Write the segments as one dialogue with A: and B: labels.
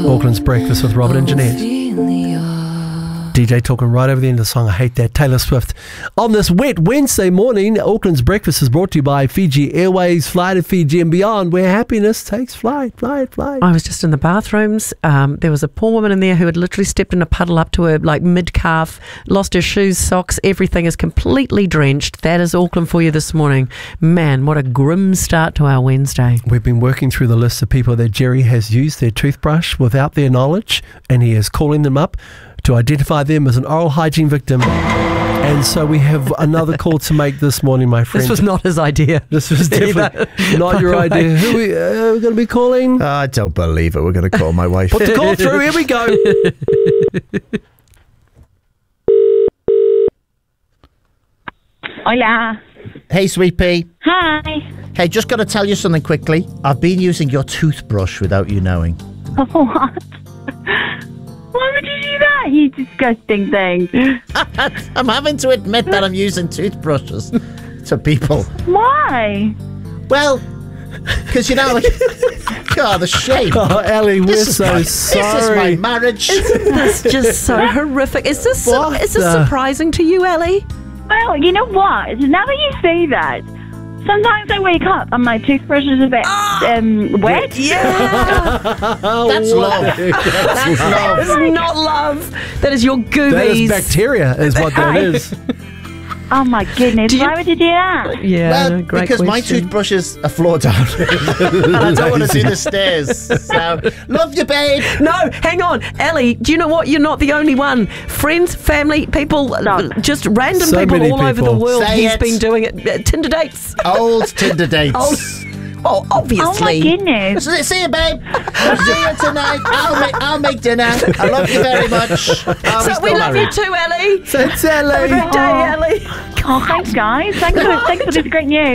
A: Auckland's Breakfast with Robert and Jeanette. DJ talking right over the end of the song. I hate that. Taylor Swift. On this wet Wednesday morning, Auckland's Breakfast is brought to you by Fiji Airways. Fly to Fiji and beyond, where happiness takes flight.
B: I was just in the bathrooms. There was a poor woman in there who had literally stepped in a puddle up to her like mid-calf, lost her shoes, socks, everything is completely drenched. That is Auckland for you this morning. Man, what a grim start to our Wednesday.
A: We've been working through the list of people that Jerry has used their toothbrush without their knowledge, and he is calling them up to identify them as an oral hygiene victim. And so we have another call to make this morning, my friend.
B: This was not his idea.
A: This was definitely not your idea. Who are we going to be calling?
C: I don't believe it. We're going to call my wife.
A: Put the call through. Here we go.
D: Hola.
C: Hey, Sweet Pea.
D: Hi.
C: Hey, just got to tell you something quickly. I've been using your toothbrush without you knowing.
D: What? Why would you do that, you disgusting thing?
C: I'm having to admit that I'm using toothbrushes to people.
D: Why?
C: Well, because, you know, like, God, the shame.
A: Oh, Ellie, we're so sorry.
C: This is my marriage.
B: Isn't this just so horrific? Is this surprising to you, Ellie?
D: Well, you know what? Now that you say that, sometimes I wake up and my toothbrush is a bit wet.
B: Yeah.
C: That's love. That's love.
B: That is not love. That is your goobies.
A: That is bacteria, is what that is.
D: Oh my goodness, why would you do that?
B: Yeah,
C: well,
B: great
C: because
B: question.
C: my toothbrush is a floor down. And I don't want to do the stairs. So, love you, babe.
B: No, hang on. Ellie, do you know what? You're not the only one. Friends, family, people, just random
A: So
B: people
A: many
B: all over the
A: people.
B: world.
C: Say
B: He's
C: it.
B: been doing it. Tinder dates.
C: Old Tinder dates.
B: Oh, obviously.
D: Oh my goodness.
C: See you, babe. See you tonight. I'll make dinner. I love you very much.
B: So we love you too, Ellie.
A: Thanks, Ellie.
B: Have a great day, Ellie.
D: Oh, thanks, guys. Thanks for this great news.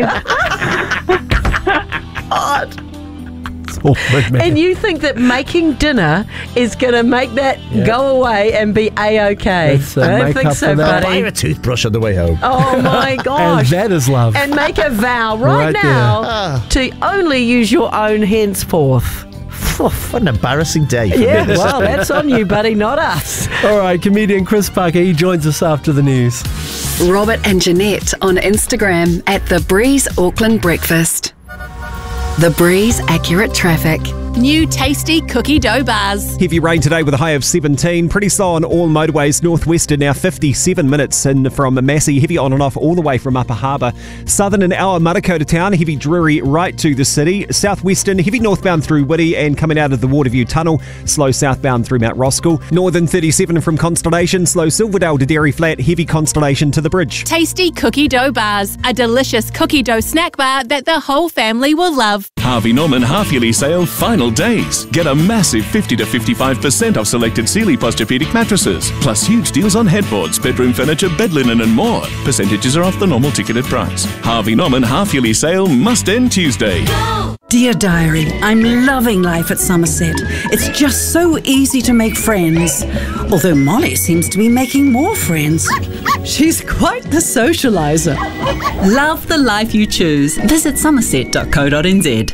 B: And you think that making dinner is going to make that go away and be A-okay?
A: That's,
B: I don't
A: make
B: think
A: up
B: so,
A: for that.
C: Buy
B: buddy.
C: her a toothbrush on the way home.
B: Oh my
A: And
B: gosh.
A: that is love.
B: And make a vow right
A: Right
B: now to only use your own henceforth.
C: What an embarrassing day for
B: Yeah,
C: me.
B: well, that's on you, buddy, not us.
A: All right, comedian Chris Parker, he joins us after the news.
E: Robert and Jeanette on Instagram at The Breeze Auckland Breakfast. The Breeze Accurate Traffic.
F: New tasty cookie dough bars.
G: Heavy rain today with a high of 17. Pretty slow on all motorways. Northwestern now 57 minutes in from Massey. Heavy on and off all the way from Upper Harbour. Southern and our Matakota town. Heavy Drury right to the city. Southwestern heavy northbound through Whitty and coming out of the Waterview Tunnel. Slow southbound through Mount Roskill. Northern 37 from Constellation. Slow Silverdale to Dairy Flat. Heavy Constellation to the bridge.
F: Tasty cookie dough bars. A delicious cookie dough snack bar that the whole family will love.
H: Harvey Norman half-yearly sale final days. Get a massive 50 to 55% off selected Sealy Posturepedic mattresses, plus huge deals on headboards, bedroom furniture, bed linen and more. Percentages are off the normal ticketed price. Harvey Norman half-yearly sale must end Tuesday.
I: Dear Diary, I'm loving life at Somerset. It's just so easy to make friends. Although Molly seems to be making more friends. She's quite the socialiser. Love the life you choose. Visit somerset.co.nz.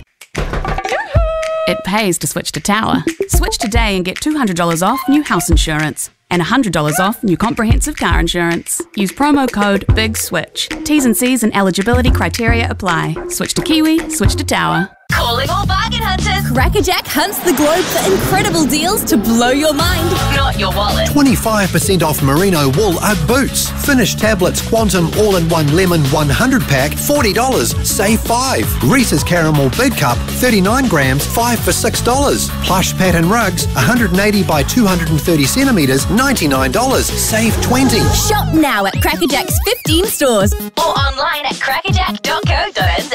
F: It pays to switch to Tower. Switch today and get $200 off new house insurance and $100 off new comprehensive car insurance. Use promo code BIGSWITCH. T's and C's and eligibility criteria apply. Switch to Kiwi, switch to Tower.
J: Calling all bargain hunters.
K: Crackerjack hunts the globe for incredible deals to blow your mind.
J: Not your wallet.
L: 25% off merino wool UGG boots. Finished tablets Quantum all-in-one lemon 100 pack, $40. Save $5. Reese's Caramel Big Cup, 39 grams, 5 for $6. Plush pattern rugs, 180 by 230 centimetres, $99. Save $20.
K: Shop now at Crackerjack's 15 stores.
J: Or online at crackerjack.co.nz.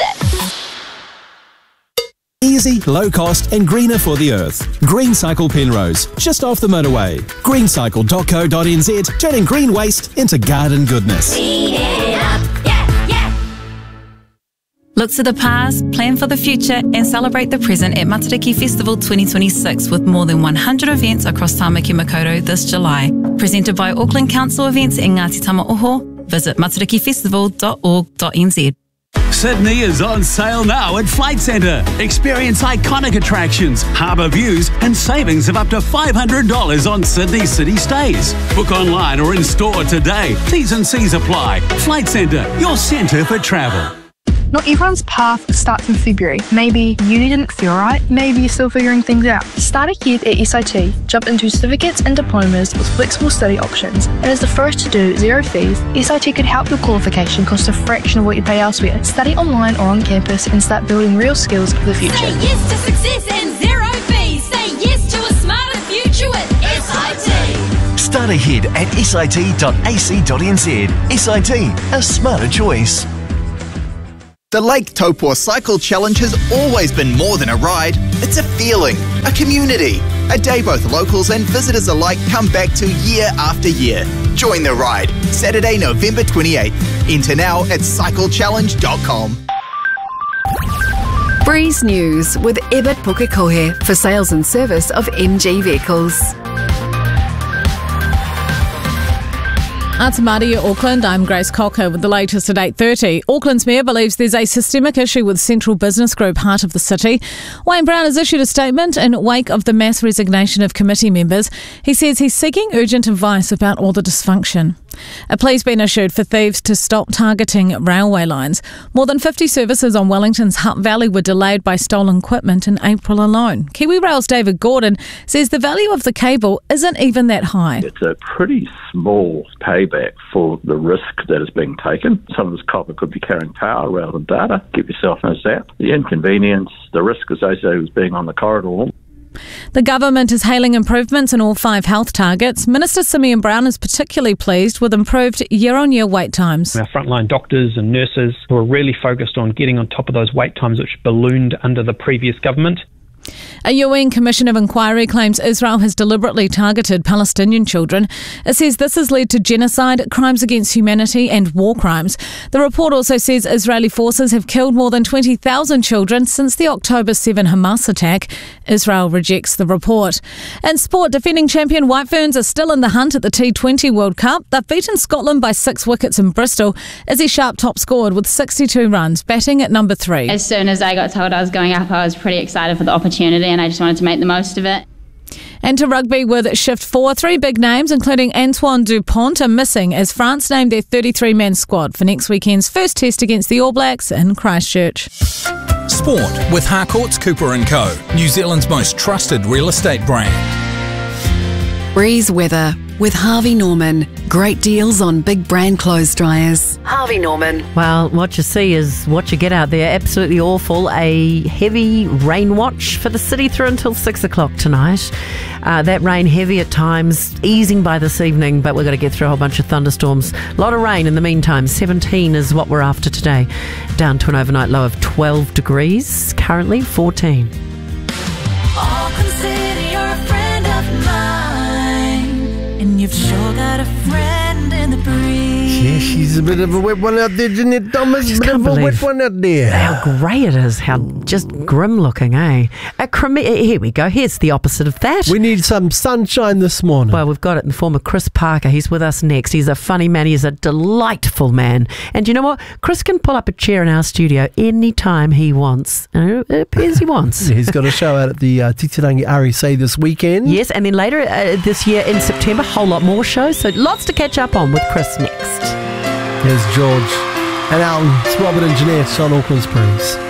M: Easy, low cost and greener for the earth. Green Cycle Penrose, just off the motorway. greencycle.co.nz, turning green waste into garden goodness.
N: Look to the past, plan for the future and celebrate the present at Matariki Festival 2026 with more than 100 events across Tāmaki Makaurau this July. Presented by Auckland Council Events and Ngāti Tamaoho. Visit matarikifestival.org.nz.
O: Sydney is on sale now at Flight Centre. Experience iconic attractions, harbour views and savings of up to $500 on Sydney city stays. Book online or in store today. T's and C's apply. Flight Centre, your centre for travel.
P: Not everyone's path starts in February. Maybe uni didn't feel right, maybe you're still figuring things out. Start ahead at SIT. Jump into certificates and diplomas with flexible study options. And as the first to do, zero fees, SIT could help your qualification cost a fraction of what you pay elsewhere. Study online or on campus and start building real skills for the future.
Q: Say yes to success and zero fees. Say yes to a smarter future with SIT.
R: Start ahead at sit.ac.nz. SIT, a smarter choice.
S: The Lake Taupo Cycle Challenge has always been more than a ride. It's a feeling, a community, a day both locals and visitors alike come back to year after year. Join the ride, Saturday, November 28th. Enter now at cyclechallenge.com.
E: Breeze News with Ebert Pukekohe for sales and service of MG vehicles.
T: Atamaria, Auckland. I'm Grace Cocker with the latest at 8:30. Auckland's Mayor believes there's a systemic issue with Central Business Group, Heart of the City. Wayne Brown has issued a statement in wake of the mass resignation of committee members. He says he's seeking urgent advice about all the dysfunction. A plea's been issued for thieves to stop targeting railway lines. More than 50 services on Wellington's Hutt Valley were delayed by stolen equipment in April alone. Kiwi Rail's David Gordon says the value of the cable isn't even that high.
U: It's a pretty small payback for the risk that is being taken. Some of this copper could be carrying power rather than data. Give yourself no zap. The inconvenience, the risk associated with being on the corridor.
T: The government is hailing improvements in all 5 health targets. Minister Simeon Brown is particularly pleased with improved year-on-year wait times.
V: Our frontline doctors and nurses who are really focused on getting on top of those wait times which ballooned under the previous government.
T: A UN Commission of Inquiry claims Israel has deliberately targeted Palestinian children. It says this has led to genocide, crimes against humanity and war crimes. The report also says Israeli forces have killed more than 20,000 children since the October 7 Hamas attack. Israel rejects the report. In sport, defending champion White Ferns are still in the hunt at the T20 World Cup. They've beaten Scotland by 6 wickets in Bristol. Izzy Sharp top scored with 62 runs, batting at number 3.
W: As soon as I got told I was going up, I was pretty excited for the opportunity and I just wanted to make the most of it.
T: And to rugby with Shift 4, 3 big names, including Antoine Dupont, are missing as France named their 33-man squad for next weekend's first test against the All Blacks in Christchurch.
X: Sport with Harcourts Cooper & Co, New Zealand's most trusted real estate brand.
E: Breeze weather with Harvey Norman. Great deals on big brand clothes dryers. Harvey Norman.
B: Well, what you see is what you get out there. Absolutely awful. A heavy rain watch for the city through until 6 o'clock tonight. That rain heavy at times, easing by this evening, but we're going to get through a whole bunch of thunderstorms. A lot of rain in the meantime. 17 is what we're after today. Down to an overnight low of 12 degrees. Currently 14.
Q: Auckland City, you're a friend of mine, and you've sure got a friend in the breeze.
A: Yeah, she's a bit of a wet one out there, Jeanette Thomas. A bit of a wet one out there.
B: How grey it is. How just grim looking, eh? Here we go. Here's the opposite of that.
A: We need some sunshine this morning.
B: Well, we've got it in the form of Chris Parker. He's with us next. He's a funny man. He's a delightful man. And you know what? Chris can pull up a chair in our studio anytime he wants. It appears he wants.
A: Yeah, he's got a show out at the Titirangi REC this weekend.
B: Yes, and then later this year in September, a whole lot more shows. So lots to catch up on with Chris next.
A: Here's George and Alan. It's Robert and Jeanette on Auckland's Breeze.